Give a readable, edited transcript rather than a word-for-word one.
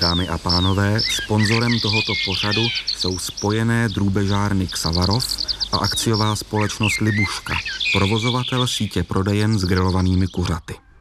Dámy a pánové, sponzorem tohoto pořadu jsou spojené drůbežárny Ksavarov a akciová společnost Libuška, provozovatel sítě prodejen s grilovanými kuřaty.